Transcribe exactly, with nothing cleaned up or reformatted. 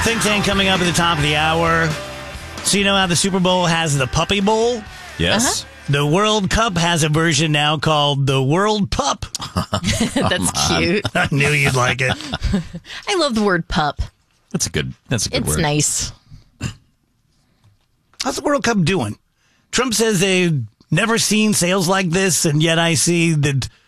Think Tank coming up at the top of the hour. So you know how the Super Bowl has the Puppy Bowl? Yes. Uh-huh. The World Cup has a version now called the World Pup. That's cute. I knew you'd like it. I love the word pup. That's a good. That's a good It's word. nice. How's the World Cup doing? Trump says they've never seen sales like this, and yet I see that